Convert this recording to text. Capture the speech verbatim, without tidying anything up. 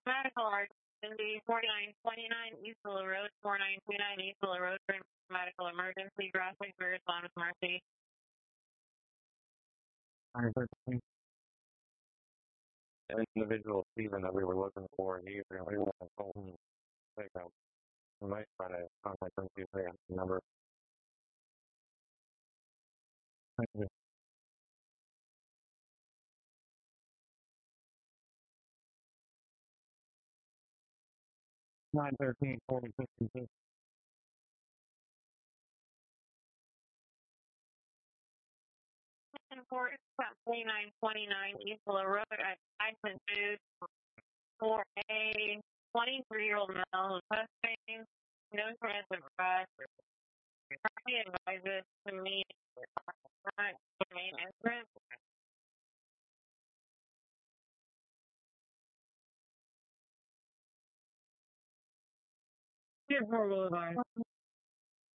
Medical emergency, forty-nine twenty-nine East Willow Road, forty-nine twenty-nine East Willow Road, medical emergency, grasping for respond with mercy. nine thirteen. An individual Stephen that we were looking for, he apparently wasn't home. Pick up. We might try to contact him, see if they have the number. Thank you. nine thirteen forty sixty-two. Important, twenty-nine twenty-nine East Willow Road, at Tyson Food, for a twenty-three-year-old male who's testing, no transit rush. Party advises to meet front main entrance. Give her a little